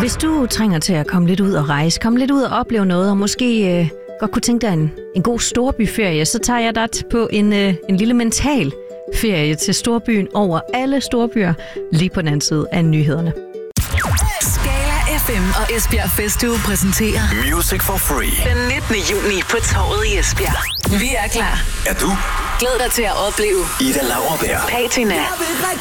Hvis du trænger til at komme lidt ud og rejse, komme lidt ud og opleve noget, og måske godt kunne tænke dig en god storbyferie, så tager jeg dig på en lille mental ferie til storbyen over alle storbyer, lige på den anden side af nyhederne. Skala FM og Esbjerg Festuge præsenterer Music for Free. den 19. juni på Torvet i Esbjerg. Vi er klar. Er du? Glæd dig til at opleve Ida Lauerberg, Patina,